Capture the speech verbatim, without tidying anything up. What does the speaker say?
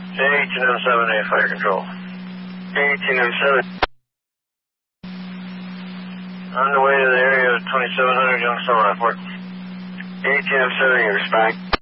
eighteen oh seven, A Fire Control. eighteen oh seven. On the way to the area of twenty-seven hundred Youngstown Airport. eighteen oh seven, you respond.